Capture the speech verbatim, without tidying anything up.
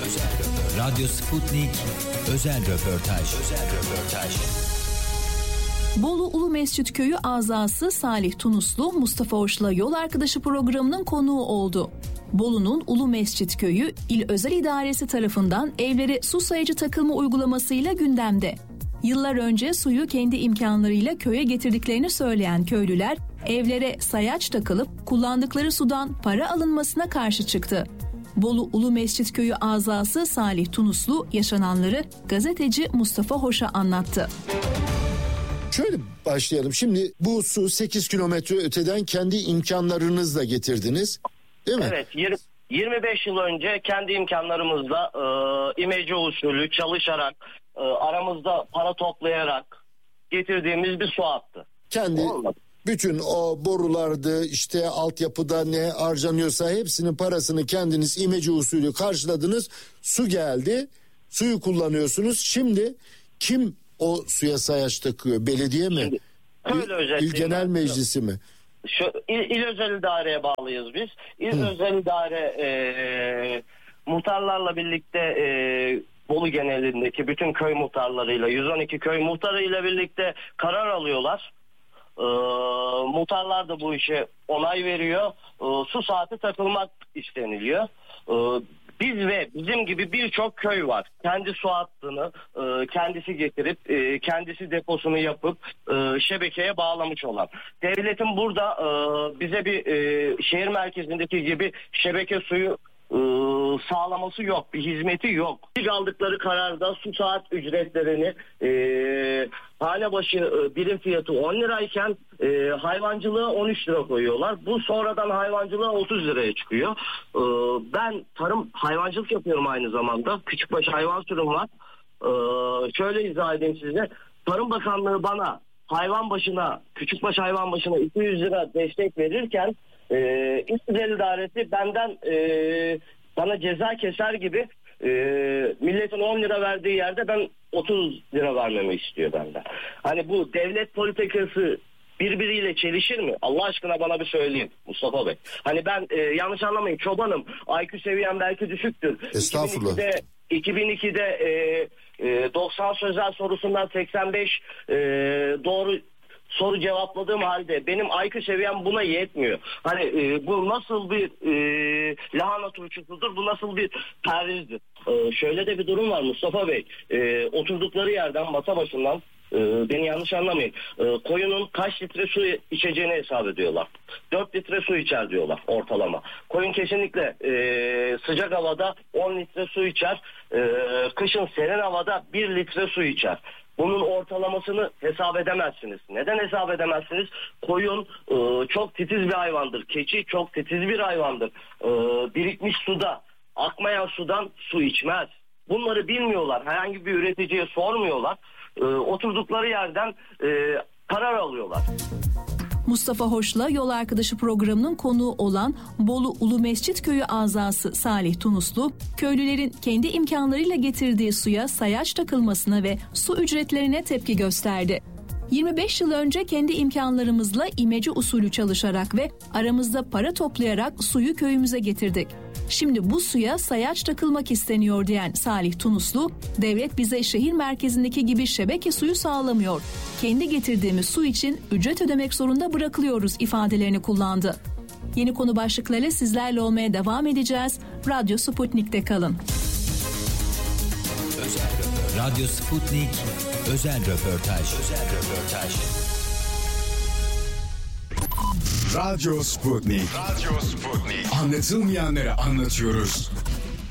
Radyo Sputnik özel röportaj. Özel röportaj. Bolu Ulu Mescit Köyü azası Salih Tunuslu, Mustafa Hoş'la Yol Arkadaşı programının konuğu oldu. Bolu'nun Ulu Mescit Köyü, İl Özel İdaresi tarafından evlere su sayacı takılma uygulamasıyla gündemde. Yıllar önce suyu kendi imkanlarıyla köye getirdiklerini söyleyen köylüler, evlere sayaç takılıp kullandıkları sudan para alınmasına karşı çıktı. Bolu Ulu Mescit Köyü azası Salih Tunuslu yaşananları gazeteci Mustafa Hoş'a anlattı. Şöyle başlayalım. Şimdi bu su sekiz kilometre öteden kendi imkanlarınızla getirdiniz, değil mi? Evet, yirmi beş yıl önce kendi imkanlarımızla e, imece usulü çalışarak, e, aramızda para toplayarak getirdiğimiz bir su hattı. Kendi Olmadı. Bütün o borulardı, işte altyapıda ne harcanıyorsa hepsinin parasını kendiniz imece usulü karşıladınız. Su geldi, suyu kullanıyorsunuz. Şimdi kim o suya sayaç takıyor? Belediye mi? İl, İl Genel Meclisi mi? Şu, il, il Özel İdare'ye bağlıyız biz. İl Hı. Özel İdare e, muhtarlarla birlikte e, Bolu genelindeki bütün köy muhtarlarıyla, yüz on iki köy muhtarıyla birlikte karar alıyorlar. E, muhtarlar da bu işe onay veriyor. E, su saati takılmak isteniliyor. E, Biz ve bizim gibi birçok köy var. Kendi su hattını e, kendisi getirip e, kendisi deposunu yapıp e, şebekeye bağlamış olan. Devletin burada e, bize bir e, şehir merkezindeki gibi şebeke suyu e, sağlaması yok. Bir hizmeti yok. İlk aldıkları kararda su saat ücretlerini e, hane başı e, birim fiyatı on lirayken e, hayvancılığa on üç lira koyuyorlar. Bu sonradan hayvancılığa otuz liraya çıkıyor. E, ben tarım hayvancılık yapıyorum aynı zamanda. Küçükbaş hayvan sürüm var. E, şöyle izah edeyim size. Tarım Bakanlığı bana hayvan başına, küçükbaş hayvan başına iki yüz lira destek verirken e, İl Özel İdaresi benden e, bana ceza keser gibi e, milletin on lira verdiği yerde ben otuz lira vermemi istiyor benden. Hani bu devlet politikası birbiriyle çelişir mi? Allah aşkına bana bir söyleyin Mustafa Bey. Hani ben e, yanlış anlamayın, çobanım. I Q seviyem belki düşüktür. Estağfurullah. iki bin ikide, iki bin ikide e, e, doksan sözel sorusundan seksen beş e, doğru soru cevapladığım halde benim I Q seviyem buna yetmiyor. Hani e, bu nasıl bir e, lahana turşusudur, bu nasıl bir perhizdir? E, şöyle de bir durum var Mustafa Bey. E, oturdukları yerden, masa başından, e, beni yanlış anlamayın, e, koyunun kaç litre su içeceğini hesap ediyorlar. dört litre su içer diyorlar ortalama. Koyun kesinlikle e, sıcak havada on litre su içer. E, kışın serin havada bir litre su içer. Bunun ortalamasını hesap edemezsiniz. Neden hesap edemezsiniz? Koyun e, çok titiz bir hayvandır. Keçi çok titiz bir hayvandır. E, birikmiş suda, akmayan sudan su içmez. Bunları bilmiyorlar. Herhangi bir üreticiye sormuyorlar. E, oturdukları yerden e, karar alıyorlar. Mustafa Hoş'la Yol Arkadaşı programının konuğu olan Bolu Ulu Mescit Köyü azası Salih Tunuslu, köylülerin kendi imkanlarıyla getirdiği suya sayaç takılmasına ve su ücretlerine tepki gösterdi. yirmi beş yıl önce kendi imkanlarımızla imece usulü çalışarak ve aramızda para toplayarak suyu köyümüze getirdik. Şimdi bu suya sayaç takılmak isteniyor diyen Salih Tunuslu, devlet bize şehir merkezindeki gibi şebeke suyu sağlamıyor. Kendi getirdiğimiz su için ücret ödemek zorunda bırakılıyoruz ifadelerini kullandı. Yeni konu başlıklarıyla sizlerle olmaya devam edeceğiz. Radyo Sputnik'te kalın. Özel Radyo Sputnik özel röportaj. Özel röportaj. Radyo Sputnik. Radyo Sputnik. Anlatılmayanları anlatıyoruz.